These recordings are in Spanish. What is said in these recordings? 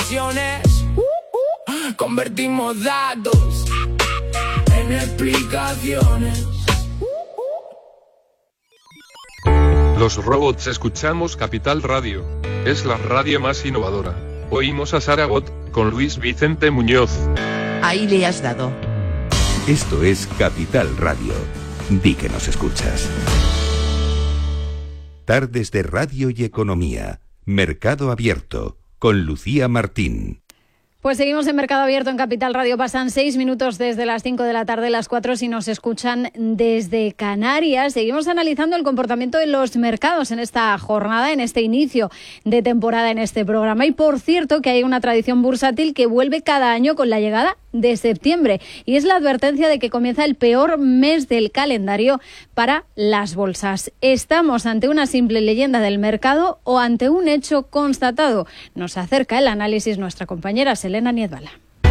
emociones. Convertimos datos en explicaciones. Los robots escuchamos Capital Radio. Es la radio más innovadora. Oímos a Saragot con Luis Vicente Muñoz. Ahí le has dado. Esto es Capital Radio. Di que nos escuchas. Tardes de Radio y Economía. Mercado Abierto. Con Lucía Martín. Pues seguimos en Mercado Abierto en Capital Radio. Pasan 6 minutos desde las 5 de la tarde, las 4 si nos escuchan desde Canarias. Seguimos analizando el comportamiento de los mercados en esta jornada, en este inicio de temporada en este programa. Y por cierto que hay una tradición bursátil que vuelve cada año con la llegada de septiembre. Y es la advertencia de que comienza el peor mes del calendario para las bolsas. ¿Estamos ante una simple leyenda del mercado o ante un hecho constatado? Nos acerca el análisis nuestra compañera Selena Niedbala.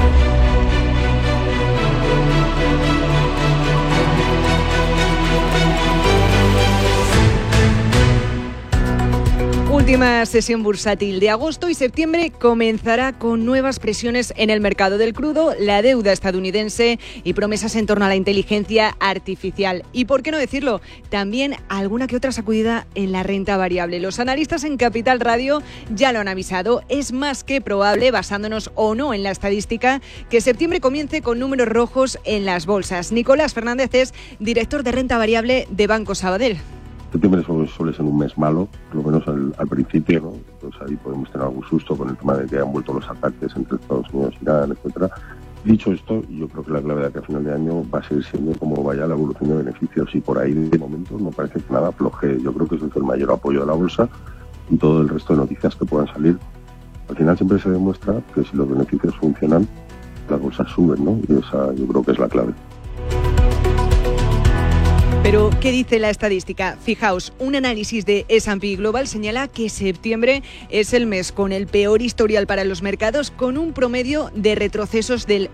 Última sesión bursátil de agosto y septiembre comenzará con nuevas presiones en el mercado del crudo, la deuda estadounidense y promesas en torno a la inteligencia artificial. Y por qué no decirlo, también alguna que otra sacudida en la renta variable. Los analistas en Capital Radio ya lo han avisado. Es más que probable, basándonos o no en la estadística, que septiembre comience con números rojos en las bolsas. Nicolás Fernández es director de renta variable de Banco Sabadell. Septiembre suele ser un mes malo, por lo menos al principio, ¿no? Entonces ahí podemos tener algún susto con el tema de que han vuelto los ataques entre Estados Unidos, Irán, etcétera. Dicho esto, yo creo que la clave de que a final de año va a seguir siendo cómo vaya la evolución de beneficios y por ahí de momento no parece que nada afloje. Yo creo que ese es el mayor apoyo de la bolsa y todo el resto de noticias que puedan salir. Al final siempre se demuestra que si los beneficios funcionan, las bolsas suben, ¿no? Y esa yo creo que es la clave. Pero, ¿qué dice la estadística? Fijaos, un análisis de S&P Global señala que septiembre es el mes con el peor historial para los mercados, con un promedio de retrocesos del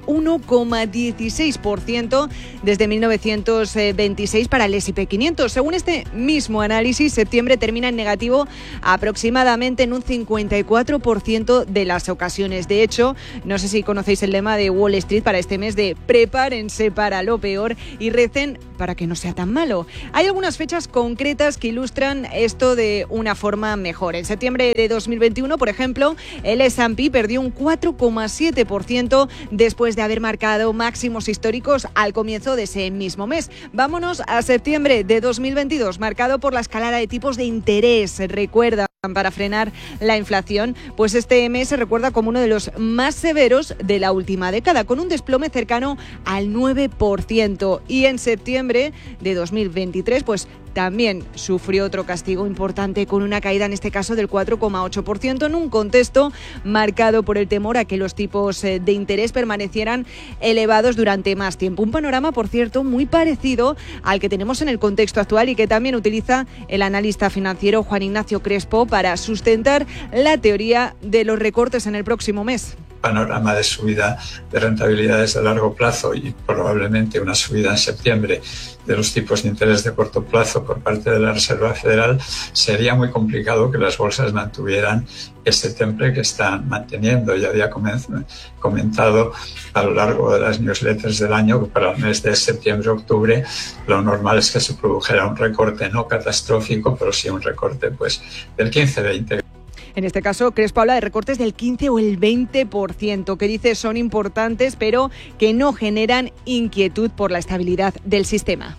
1,16% desde 1926 para el S&P 500. Según este mismo análisis, septiembre termina en negativo aproximadamente en un 54% de las ocasiones. De hecho, no sé si conocéis el lema de Wall Street para este mes de prepárense para lo peor y recen para que no sea tan malo. Hay algunas fechas concretas que ilustran esto de una forma mejor. En septiembre de 2021, por ejemplo, el S&P perdió un 4,7% después de haber marcado máximos históricos al comienzo de ese mismo mes. Vámonos a septiembre de 2022, marcado por la escalada de tipos de interés. Recuerda, para frenar la inflación, pues este mes se recuerda como uno de los más severos de la última década, con un desplome cercano al 9%. Y en septiembre de 2023, pues también sufrió otro castigo importante con una caída, en este caso del 4,8%, en un contexto marcado por el temor a que los tipos de interés permanecieran elevados durante más tiempo. Un panorama, por cierto, muy parecido al que tenemos en el contexto actual y que también utiliza el analista financiero Juan Ignacio Crespo para sustentar la teoría de los recortes en el próximo mes. Panorama de subida de rentabilidades de largo plazo y probablemente una subida en septiembre de los tipos de interés de corto plazo por parte de la Reserva Federal, sería muy complicado que las bolsas mantuvieran ese temple que están manteniendo. Ya había comentado a lo largo de las newsletters del año que para el mes de septiembre-octubre lo normal es que se produjera un recorte no catastrófico, pero sí un recorte pues del 15-20%. En este caso, Crespo habla de recortes del 15 o el 20%, que dice son importantes, pero que no generan inquietud por la estabilidad del sistema.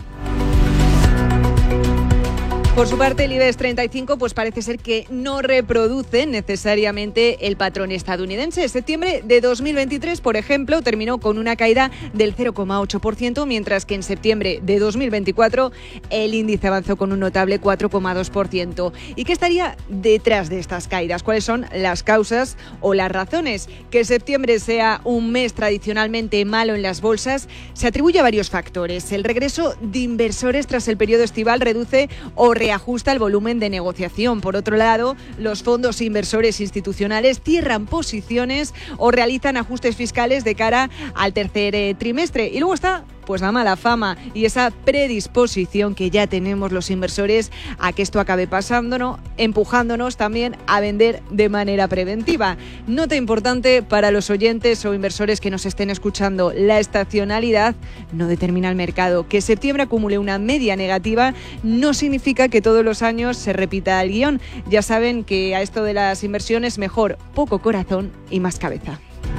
Por su parte, el IBEX 35 pues parece ser que no reproduce necesariamente el patrón estadounidense. Septiembre de 2023, por ejemplo, terminó con una caída del 0,8%, mientras que en septiembre de 2024 el índice avanzó con un notable 4,2%. ¿Y qué estaría detrás de estas caídas? ¿Cuáles son las causas o las razones? Que septiembre sea un mes tradicionalmente malo en las bolsas se atribuye a varios factores. El regreso de inversores tras el periodo estival reduce o reajusta el volumen de negociación. Por otro lado, los fondos inversores institucionales cierran posiciones o realizan ajustes fiscales de cara al tercer trimestre. Y luego está pues la mala fama y esa predisposición que ya tenemos los inversores a que esto acabe pasándonos, empujándonos también a vender de manera preventiva. Nota importante para los oyentes o inversores que nos estén escuchando: la estacionalidad no determina el mercado. Que septiembre acumule una media negativa no significa que todos los años se repita el guión. Ya saben que a esto de las inversiones mejor poco corazón y más cabeza.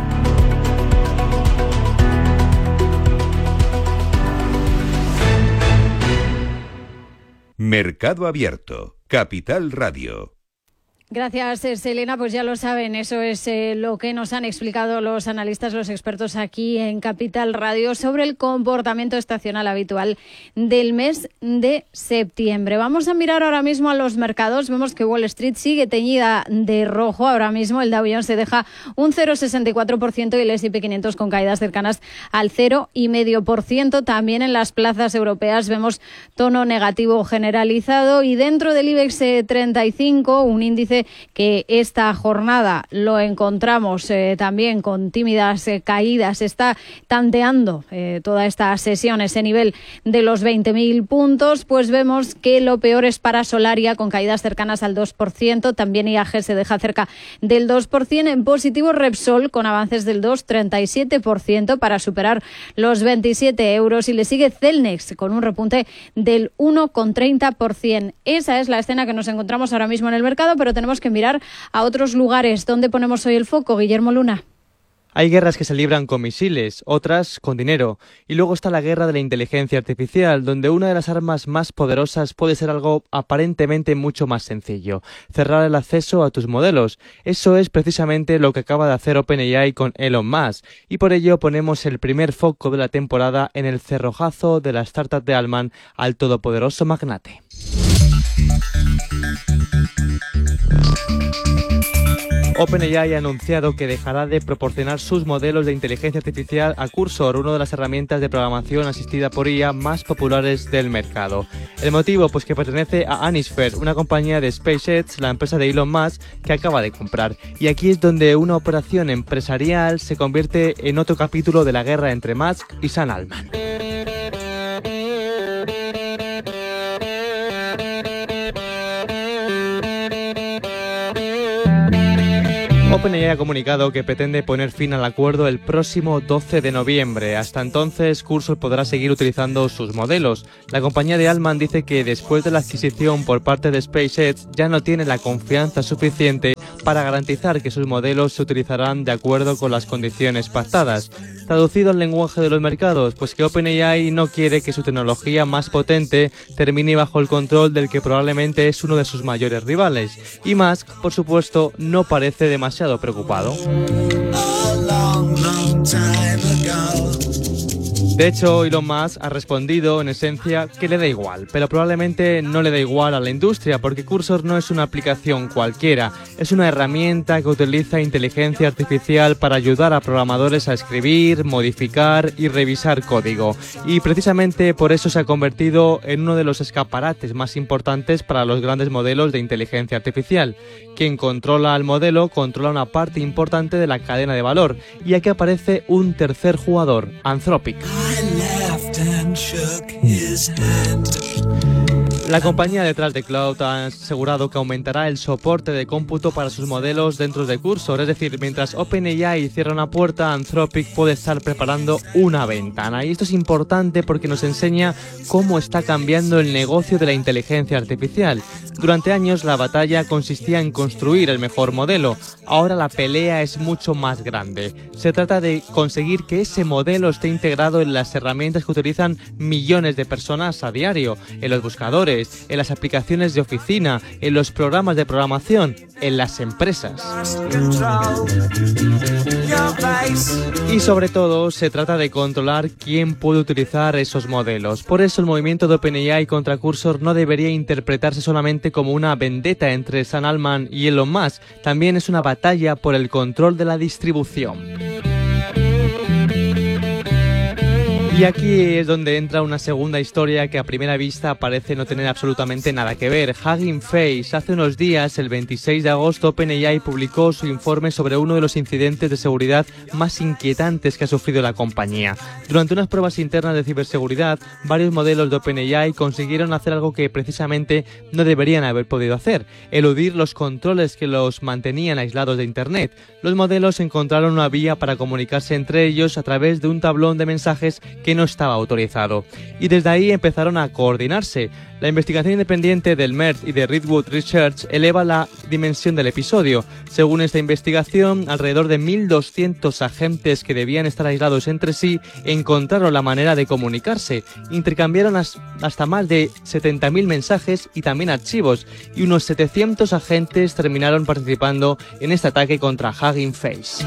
Mercado Abierto, Capital Radio. Gracias, Selena. Pues ya lo saben, eso es lo que nos han explicado los analistas, los expertos aquí en Capital Radio sobre el comportamiento estacional habitual del mes de septiembre. Vamos a mirar ahora mismo a los mercados. Vemos que Wall Street sigue teñida de rojo. Ahora mismo el Dow Jones se deja un 0,64% y el S&P 500 con caídas cercanas al 0,5%. También en las plazas europeas vemos tono negativo generalizado y dentro del IBEX 35, un índice que esta jornada lo encontramos también con tímidas caídas. Está tanteando toda esta sesión ese nivel de los 20.000 puntos. Pues vemos que lo peor es para Solaria, con caídas cercanas al 2%. También IAG se deja cerca del 2%. En positivo Repsol, con avances del 2,37% para superar los 27 euros. Y le sigue Celnex, con un repunte del 1,30%. Esa es la escena que nos encontramos ahora mismo en el mercado, pero tenemos que mirar a otros lugares. ¿Dónde ponemos hoy el foco, Guillermo Luna? Hay guerras que se libran con misiles, otras con dinero. Y luego está la guerra de la inteligencia artificial, donde una de las armas más poderosas puede ser algo aparentemente mucho más sencillo: cerrar el acceso a tus modelos. Eso es precisamente lo que acaba de hacer OpenAI con Elon Musk. Y por ello ponemos el primer foco de la temporada en el cerrojazo de la startup de Altman al todopoderoso magnate. OpenAI ha anunciado que dejará de proporcionar sus modelos de inteligencia artificial a Cursor, una de las herramientas de programación asistida por IA más populares del mercado. El motivo, pues que pertenece a Anisphere, una compañía de SpaceX, la empresa de Elon Musk, que acaba de comprar. Y aquí es donde una operación empresarial se convierte en otro capítulo de la guerra entre Musk y Sam Altman. OpenAI ha comunicado que pretende poner fin al acuerdo el próximo 12 de noviembre. Hasta entonces, Cursor podrá seguir utilizando sus modelos. La compañía de Altman dice que después de la adquisición por parte de SpaceX ya no tiene la confianza suficiente para garantizar que sus modelos se utilizarán de acuerdo con las condiciones pactadas. Traducido al lenguaje de los mercados, pues que OpenAI no quiere que su tecnología más potente termine bajo el control del que probablemente es uno de sus mayores rivales. Y Musk, por supuesto, no parece demasiado preocupado. De hecho, Elon Musk ha respondido en esencia que le da igual, pero probablemente no le da igual a la industria, porque Cursor no es una aplicación cualquiera, es una herramienta que utiliza inteligencia artificial para ayudar a programadores a escribir, modificar y revisar código. Y precisamente por eso se ha convertido en uno de los escaparates más importantes para los grandes modelos de inteligencia artificial. Quien controla el modelo controla una parte importante de la cadena de valor, y aquí aparece un tercer jugador, Anthropic. La compañía detrás de Cloud ha asegurado que aumentará el soporte de cómputo para sus modelos dentro de Cursor, es decir, mientras OpenAI cierra una puerta, Anthropic puede estar preparando una ventana. Y esto es importante porque nos enseña cómo está cambiando el negocio de la inteligencia artificial. Durante años la batalla consistía en construir el mejor modelo, ahora la pelea es mucho más grande. Se trata de conseguir que ese modelo esté integrado en las herramientas que utilizan millones de personas a diario, en los buscadores, en las aplicaciones de oficina, en los programas de programación, en las empresas. Y sobre todo se trata de controlar quién puede utilizar esos modelos. Por eso el movimiento de OpenAI contra Cursor no debería interpretarse solamente como una vendetta entre Sam Altman y Elon Musk, también es una batalla por el control de la distribución. Y aquí es donde entra una segunda historia que a primera vista parece no tener absolutamente nada que ver. Hugging Face. Hace unos días, el 26 de agosto, OpenAI publicó su informe sobre uno de los incidentes de seguridad más inquietantes que ha sufrido la compañía. Durante unas pruebas internas de ciberseguridad, varios modelos de OpenAI consiguieron hacer algo que precisamente no deberían haber podido hacer: eludir los controles que los mantenían aislados de Internet. Los modelos encontraron una vía para comunicarse entre ellos a través de un tablón de mensajes que no estaba autorizado. Y desde ahí empezaron a coordinarse. La investigación independiente del MERT y de Redwood Research eleva la dimensión del episodio. Según esta investigación, alrededor de 1.200 agentes que debían estar aislados entre sí encontraron la manera de comunicarse. Intercambiaron hasta más de 70.000 mensajes y también archivos, y unos 700 agentes terminaron participando en este ataque contra Hugging Face.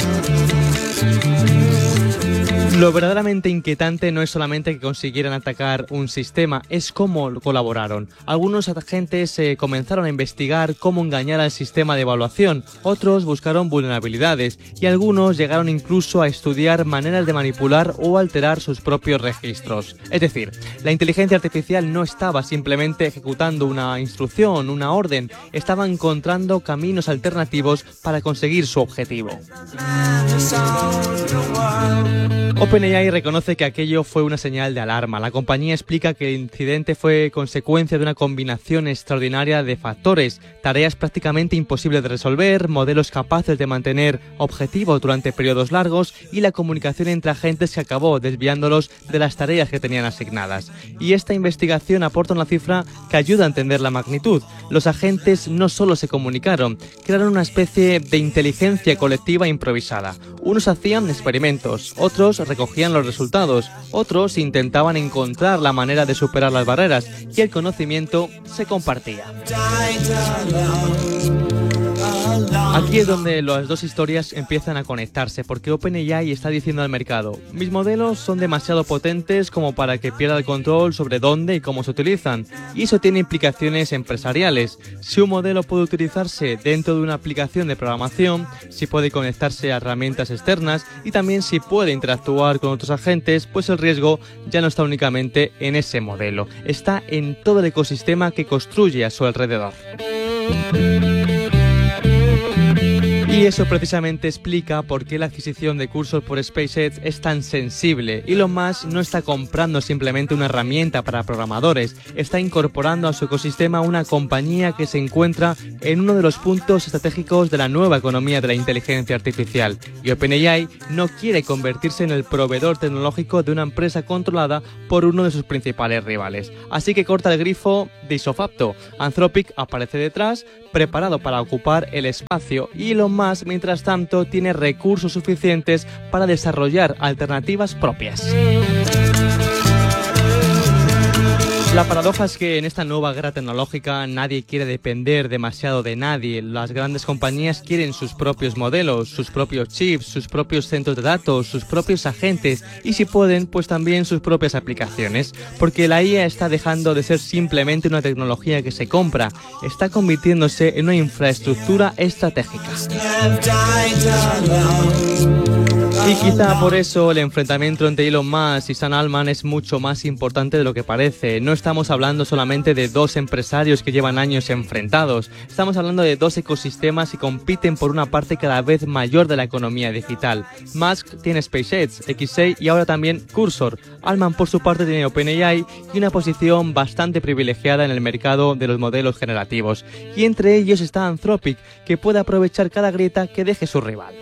Lo verdaderamente inquietante no es solamente que consiguieran atacar un sistema, es cómo colaboraron. Algunos agentes comenzaron a investigar cómo engañar al sistema de evaluación, otros buscaron vulnerabilidades y algunos llegaron incluso a estudiar maneras de manipular o alterar sus propios registros. Es decir, la inteligencia artificial no estaba simplemente ejecutando una instrucción, una orden, estaba encontrando caminos alternativos para conseguir su objetivo. OpenAI reconoce que aquello fue una señal de alarma. La compañía explica que el incidente fue consecuencia de una combinación extraordinaria de factores: tareas prácticamente imposibles de resolver, modelos capaces de mantener objetivos durante periodos largos y la comunicación entre agentes que acabó desviándolos de las tareas que tenían asignadas. Y esta investigación aporta una cifra que ayuda a entender la magnitud. Los agentes no solo se comunicaron, crearon una especie de inteligencia colectiva improvisada. Unos hacían experimentos, otros recogían los resultados, otros intentaban encontrar la manera de superar las barreras y el conocimiento se compartía. Aquí es donde las dos historias empiezan a conectarse, porque OpenAI está diciendo al mercado: mis modelos son demasiado potentes como para que pierda el control sobre dónde y cómo se utilizan, y eso tiene implicaciones empresariales. Si un modelo puede utilizarse dentro de una aplicación de programación, si puede conectarse a herramientas externas y también si puede interactuar con otros agentes, pues el riesgo ya no está únicamente en ese modelo, está en todo el ecosistema que construye a su alrededor. Y eso precisamente explica por qué la adquisición de Cursor por SpaceX es tan sensible. Elon Musk no está comprando simplemente una herramienta para programadores, está incorporando a su ecosistema una compañía que se encuentra en uno de los puntos estratégicos de la nueva economía de la inteligencia artificial. Y OpenAI no quiere convertirse en el proveedor tecnológico de una empresa controlada por uno de sus principales rivales. Así que corta el grifo de isofacto. Anthropic aparece detrás, preparado para ocupar el espacio, y Elon Musk, mientras tanto, tiene recursos suficientes para desarrollar alternativas propias. La paradoja es que en esta nueva guerra tecnológica nadie quiere depender demasiado de nadie. Las grandes compañías quieren sus propios modelos, sus propios chips, sus propios centros de datos, sus propios agentes y, si pueden, pues también sus propias aplicaciones. Porque la IA está dejando de ser simplemente una tecnología que se compra, está convirtiéndose en una infraestructura estratégica. Y quizá por eso el enfrentamiento entre Elon Musk y Sam Altman es mucho más importante de lo que parece. No estamos hablando solamente de dos empresarios que llevan años enfrentados, estamos hablando de dos ecosistemas que compiten por una parte cada vez mayor de la economía digital. Musk tiene SpaceX, XA y ahora también Cursor. Altman, por su parte, tiene OpenAI y una posición bastante privilegiada en el mercado de los modelos generativos. Y entre ellos está Anthropic, que puede aprovechar cada grieta que deje su rival.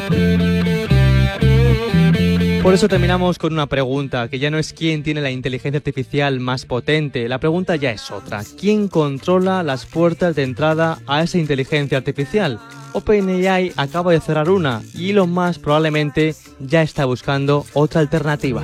Por eso terminamos con una pregunta, que ya no es quién tiene la inteligencia artificial más potente, la pregunta ya es otra: ¿quién controla las puertas de entrada a esa inteligencia artificial? OpenAI acaba de cerrar una y Elon Musk probablemente ya está buscando otra alternativa.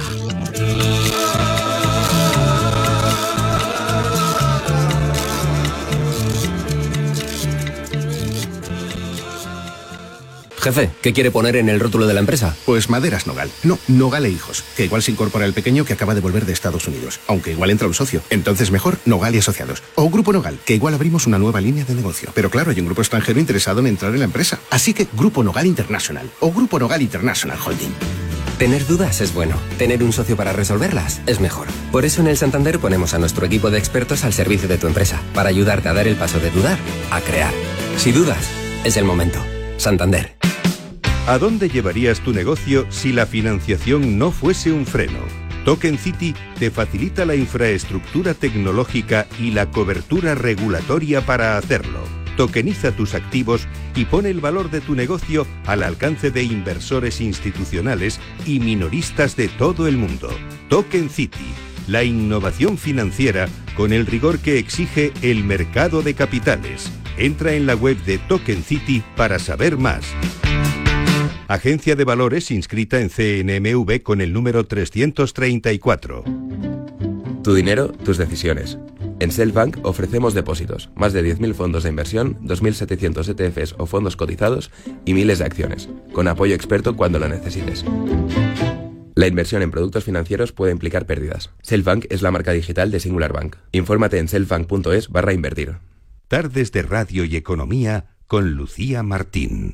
Jefe, ¿qué quiere poner en el rótulo de la empresa? Pues Maderas Nogal. No, Nogal e Hijos, que igual se incorpora el pequeño que acaba de volver de Estados Unidos, aunque igual entra un socio. Entonces mejor Nogal y Asociados. O Grupo Nogal, que igual abrimos una nueva línea de negocio. Pero claro, hay un grupo extranjero interesado en entrar en la empresa. Así que Grupo Nogal International o Grupo Nogal International Holding. Tener dudas es bueno. Tener un socio para resolverlas es mejor. Por eso en el Santander ponemos a nuestro equipo de expertos al servicio de tu empresa, para ayudarte a dar el paso de dudar a crear. Si dudas, es el momento. Santander. ¿A dónde llevarías tu negocio si la financiación no fuese un freno? Token City te facilita la infraestructura tecnológica y la cobertura regulatoria para hacerlo. Tokeniza tus activos y pone el valor de tu negocio al alcance de inversores institucionales y minoristas de todo el mundo. Token City, la innovación financiera con el rigor que exige el mercado de capitales. Entra en la web de Token City para saber más. Agencia de Valores inscrita en CNMV con el número 334. Tu dinero, tus decisiones. En Selfbank ofrecemos depósitos, más de 10.000 fondos de inversión, 2.700 ETFs o fondos cotizados y miles de acciones, con apoyo experto cuando lo necesites. La inversión en productos financieros puede implicar pérdidas. Selfbank es la marca digital de Singular Bank. Infórmate en selfbank.es/invertir. Tardes de Radio y Economía con Lucía Martín.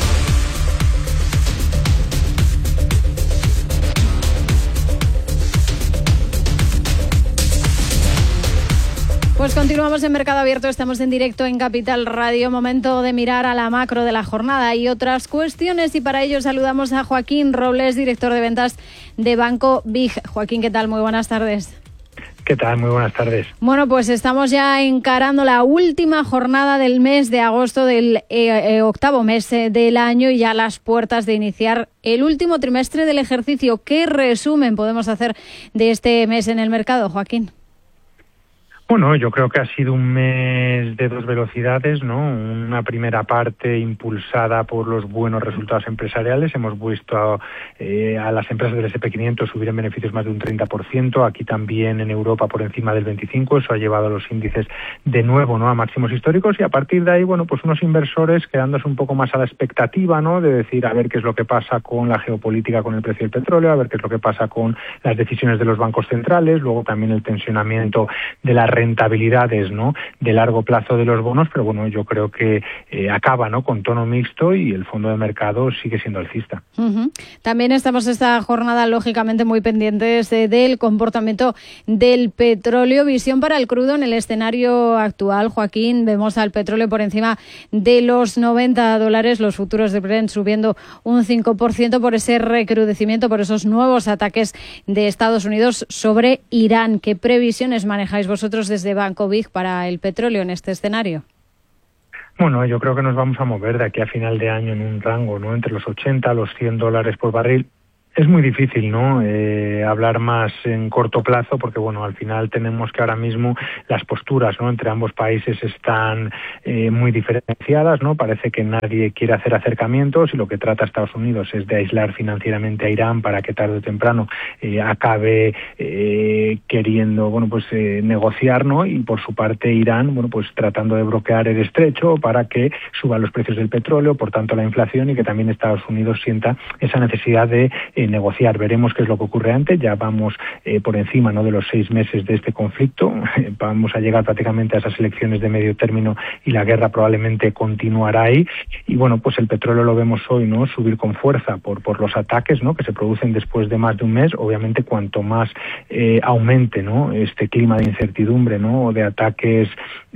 Pues continuamos en Mercado Abierto, estamos en directo en Capital Radio, momento de mirar a la macro de la jornada y otras cuestiones, y para ello saludamos a Joaquín Robles, director de ventas de Banco BIG. Joaquín, ¿qué tal? Muy buenas tardes. ¿Qué tal? Muy buenas tardes. Bueno, pues estamos ya encarando la última jornada del mes de agosto, del octavo mes del año, y ya a las puertas de iniciar el último trimestre del ejercicio. ¿Qué resumen podemos hacer de este mes en el mercado, Joaquín? Bueno, yo creo que ha sido un mes de dos velocidades, ¿no? Una primera parte impulsada por los buenos resultados empresariales. Hemos visto a las empresas del S&P 500 subir en beneficios más de un 30%, aquí también en Europa por encima del 25%. Eso ha llevado a los índices de nuevo, ¿no?, a máximos históricos, y a partir de ahí, bueno, pues unos inversores quedándose un poco más a la expectativa, ¿no?, de decir a ver qué es lo que pasa con la geopolítica, con el precio del petróleo, a ver qué es lo que pasa con las decisiones de los bancos centrales, luego también el tensionamiento de las rentabilidades, ¿no?, de largo plazo de los bonos, pero bueno, yo creo que acaba, ¿no?, con tono mixto, y el fondo de mercado sigue siendo alcista. También estamos esta jornada lógicamente muy pendientes del comportamiento del petróleo. Visión para el crudo en el escenario actual, Joaquín. Vemos al petróleo por encima de los $90, los futuros de Brent subiendo un 5% por ese recrudecimiento, por esos nuevos ataques de Estados Unidos sobre Irán. ¿Qué previsiones manejáis vosotros desde Banco BIG para el petróleo en este escenario? Bueno, yo creo que nos vamos a mover de aquí a final de año en un rango, ¿no?, entre los $80 a los $100 por barril. Es muy difícil, ¿no?, hablar más en corto plazo, porque bueno, al final tenemos que ahora mismo las posturas, ¿no?, entre ambos países están muy diferenciadas, ¿no? Parece que nadie quiere hacer acercamientos, y lo que trata Estados Unidos es de aislar financieramente a Irán para que tarde o temprano acabe queriendo, bueno, pues negociar, ¿no? Y por su parte Irán, bueno, pues tratando de bloquear el estrecho para que suban los precios del petróleo, por tanto la inflación, y que también Estados Unidos sienta esa necesidad de negociar. Veremos qué es lo que ocurre antes. Ya vamos por encima, ¿no?, de los 6 meses de este conflicto. Vamos a llegar prácticamente a esas elecciones de medio término, y la guerra probablemente continuará ahí. Y bueno, pues el petróleo lo vemos hoy, ¿no?, subir con fuerza por los ataques, ¿no?, que se producen después de más de un mes. Obviamente, cuanto más aumente, ¿no?, este clima de incertidumbre, ¿no?, o de ataques,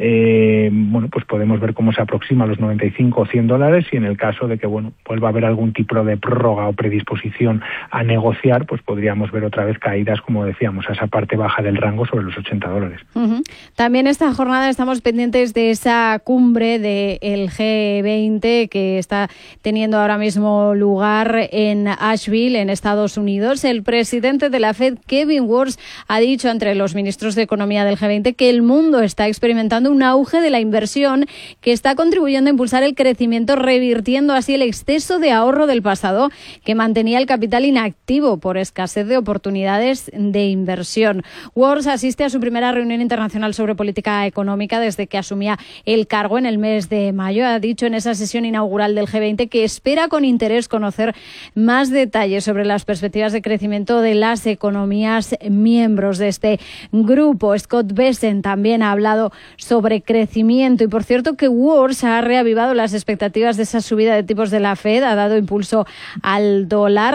bueno, pues podemos ver cómo se aproxima a los $95 o $100, y en el caso de que, bueno, vuelva a haber algún tipo de prórroga o predisposición a negociar, pues podríamos ver otra vez caídas, como decíamos, a esa parte baja del rango sobre los $80. También esta jornada estamos pendientes de esa cumbre del G20 que está teniendo ahora mismo lugar en Asheville, en Estados Unidos. El presidente de la Fed, Kevin Warsh, ha dicho entre los ministros de Economía del G20 que el mundo está experimentando un auge de la inversión que está contribuyendo a impulsar el crecimiento, revirtiendo así el exceso de ahorro del pasado que mantenía el capital inactivo por escasez de oportunidades de inversión. Warsh asiste a su primera reunión internacional sobre política económica desde que asumía el cargo en el mes de mayo. Ha dicho en esa sesión inaugural del G20 que espera con interés conocer más detalles sobre las perspectivas de crecimiento de las economías miembros de este grupo. Scott Bessent también ha hablado sobre crecimiento, y por cierto que Warsh ha reavivado las expectativas de esa subida de tipos de la Fed, ha dado impulso al dólar. Va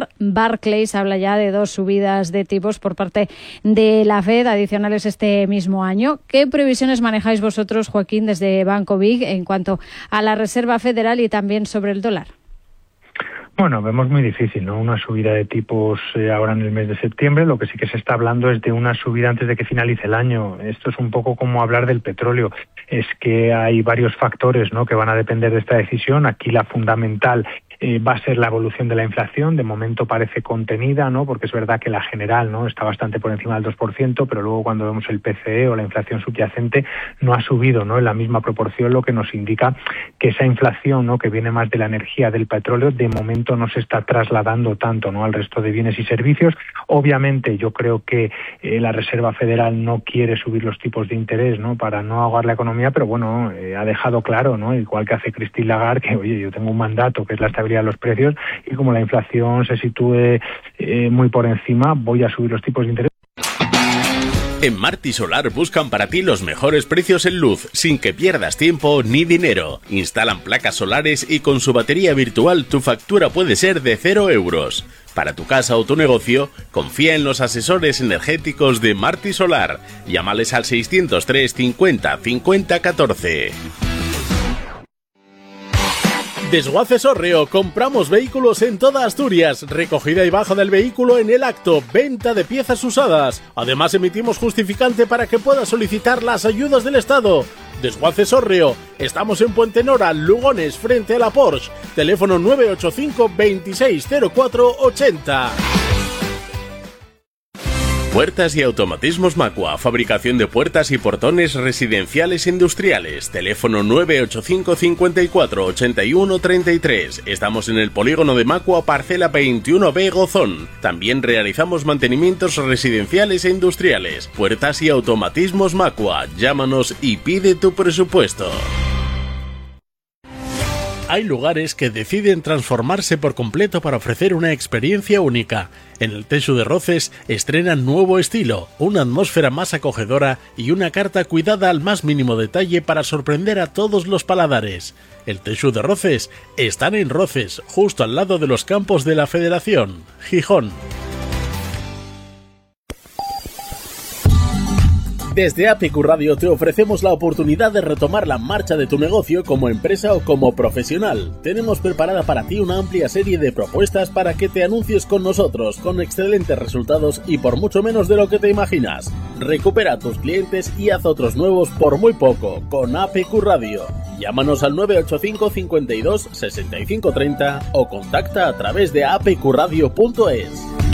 Barclays habla ya de 2 subidas de tipos por parte de la Fed adicionales este mismo año. ¿Qué previsiones manejáis vosotros, Joaquín, desde Banco Big en cuanto a la Reserva Federal y también sobre el dólar? Bueno, vemos muy difícil, ¿no? Una subida de tipos ahora en el mes de septiembre. Lo que sí que se está hablando es de una subida antes de que finalice el año. Esto es un poco como hablar del petróleo. Es que hay varios factores, ¿no?, que van a depender de esta decisión. Aquí la fundamental va a ser la evolución de la inflación. De momento parece contenida, ¿no?, porque es verdad que la general, ¿no?, está bastante por encima del 2%, pero luego cuando vemos el PCE o la inflación subyacente no ha subido, ¿no?, en la misma proporción, lo que nos indica que esa inflación, ¿no?, que viene más de la energía, del petróleo, de momento no se está trasladando tanto, ¿no?, al resto de bienes y servicios. Obviamente yo creo que la Reserva Federal no quiere subir los tipos de interés, ¿no?, para no ahogar la economía, pero bueno, ha dejado claro, ¿no?, igual que hace Christine Lagarde, que oye, yo tengo un mandato que es la estabilidad de los precios y como la inflación se sitúe muy por encima, voy a subir los tipos de interés. En Marti Solar buscan para ti los mejores precios en luz, sin que pierdas tiempo ni dinero. Instalan placas solares y con su batería virtual tu factura puede ser de 0 euros. Para tu casa o tu negocio, confía en los asesores energéticos de Marti Solar. Llámales al 603 50 50 14. Desguaces Orreo, compramos vehículos en toda Asturias, recogida y baja del vehículo en el acto, venta de piezas usadas. Además emitimos justificante para que puedas solicitar las ayudas del Estado. Desguaces Orreo, estamos en Puente Nora, Lugones, frente a la Porsche, teléfono 985 2604 80. Puertas y automatismos Macua, fabricación de puertas y portones residenciales e industriales, teléfono 985 54 81 33. Estamos en el polígono de Macua, parcela 21B Gozón. También realizamos mantenimientos residenciales e industriales. Puertas y automatismos Macua, llámanos y pide tu presupuesto. Hay lugares que deciden transformarse por completo para ofrecer una experiencia única. En el Teixu de Roces estrenan nuevo estilo, una atmósfera más acogedora y una carta cuidada al más mínimo detalle para sorprender a todos los paladares. El Teixu de Roces están en Roces, justo al lado de los campos de la Federación, Gijón. Desde APQ Radio te ofrecemos la oportunidad de retomar la marcha de tu negocio como empresa o como profesional. Tenemos preparada para ti una amplia serie de propuestas para que te anuncies con nosotros, con excelentes resultados y por mucho menos de lo que te imaginas. Recupera a tus clientes y haz otros nuevos por muy poco con APQ Radio. Llámanos al 985 52 65 30 o contacta a través de apqradio.es.